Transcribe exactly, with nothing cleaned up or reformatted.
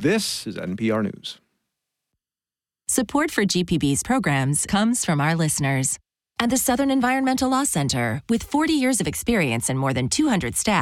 This is N P R News. Support for G P B's programs comes from our listeners and the Southern Environmental Law Center, with forty years of experience and more than two hundred staff.